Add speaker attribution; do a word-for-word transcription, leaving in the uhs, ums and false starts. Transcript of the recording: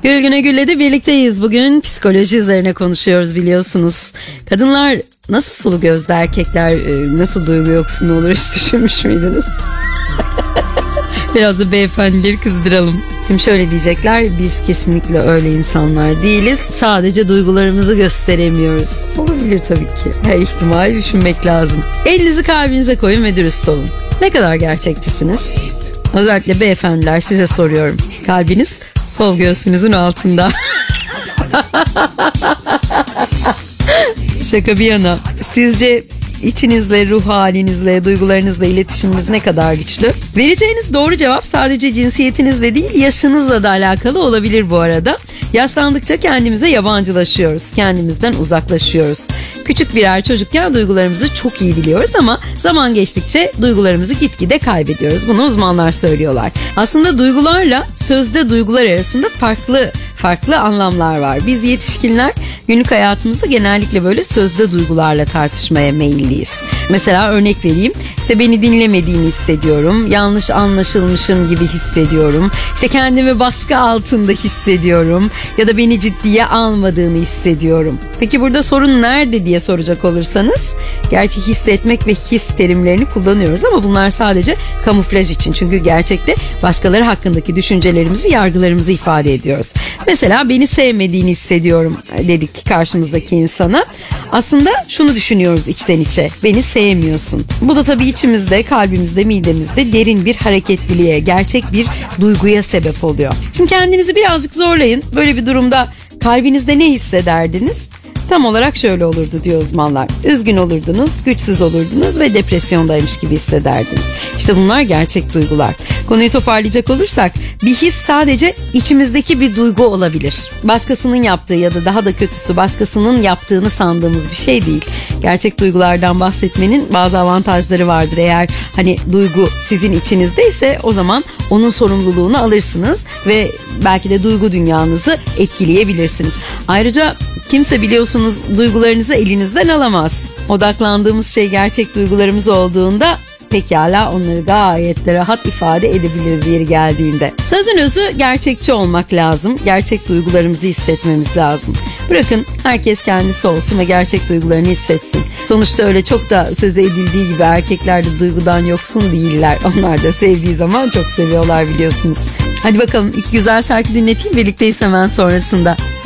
Speaker 1: Gül Güne Gül'le de birlikteyiz. Bugün psikoloji üzerine konuşuyoruz biliyorsunuz. Kadınlar nasıl sulu gözlü, erkekler nasıl duygu yoksunu olur hiç düşünmüş müydünüz? Biraz da beyefendileri kızdıralım. Şimdi şöyle diyecekler, biz kesinlikle öyle insanlar değiliz. Sadece duygularımızı gösteremiyoruz. Olabilir tabii ki. Her ihtimali düşünmek lazım. Elinizi kalbinize koyun ve dürüst olun. Ne kadar gerçekçisiniz? Özellikle beyefendiler size soruyorum. Kalbiniz sol göğsünüzün altında. Şaka bir yana. Sizce İçinizle, ruh halinizle, duygularınızla iletişiminiz ne kadar güçlü? Vereceğiniz doğru cevap sadece cinsiyetinizle değil, yaşınızla da alakalı olabilir bu arada. Yaşlandıkça kendimize yabancılaşıyoruz, kendimizden uzaklaşıyoruz. Küçük birer çocukken duygularımızı çok iyi biliyoruz ama zaman geçtikçe duygularımızı gitgide kaybediyoruz. Bunu uzmanlar söylüyorlar. Aslında duygularla sözde duygular arasında farklı farklı anlamlar var. Biz yetişkinler günlük hayatımızda genellikle böyle sözde duygularla tartışmaya meyilliyiz. Mesela örnek vereyim. İşte beni dinlemediğini hissediyorum. Yanlış anlaşılmışım gibi hissediyorum. İşte kendimi baskı altında hissediyorum. Ya da beni ciddiye almadığını hissediyorum. Peki burada sorun nerede diye soracak olursanız, gerçi hissetmek ve his terimlerini kullanıyoruz ama bunlar sadece kamuflaj için. Çünkü gerçekte başkaları hakkındaki düşüncelerimizi, yargılarımızı ifade ediyoruz. Mesela beni sevmediğini hissediyorum dedik karşımızdaki insana. Aslında şunu düşünüyoruz içten içe. Beni sevmiyorsun. Bu da tabii içimizde, kalbimizde, midemizde derin bir hareketliliğe, gerçek bir duyguya sebep oluyor. Şimdi kendinizi birazcık zorlayın. Böyle bir durumda kalbinizde ne hissederdiniz? Tam olarak şöyle olurdu diyor uzmanlar. Üzgün olurdunuz, güçsüz olurdunuz ve depresyondaymış gibi hissederdiniz. İşte bunlar gerçek duygular. Konuyu toparlayacak olursak, bir his sadece içimizdeki bir duygu olabilir. Başkasının yaptığı ya da daha da kötüsü başkasının yaptığını sandığımız bir şey değil. Gerçek duygulardan bahsetmenin bazı avantajları vardır. Eğer hani duygu sizin içinizdeyse o zaman onun sorumluluğunu alırsınız ve belki de duygu dünyanızı etkileyebilirsiniz. Ayrıca kimse biliyorsunuz duygularınızı elinizden alamaz. Odaklandığımız şey gerçek duygularımız olduğunda pekala onları gayet de rahat ifade edebiliriz yeri geldiğinde. Sözün özü, gerçekçi olmak lazım. Gerçek duygularımızı hissetmemiz lazım. Bırakın herkes kendisi olsun ve gerçek duygularını hissetsin. Sonuçta öyle çok da söze edildiği gibi erkekler de duygudan yoksun değiller. Onlar da sevdiği zaman çok seviyorlar biliyorsunuz. Hadi bakalım iki güzel şarkı dinleteyim, birlikteyiz hemen sonrasında.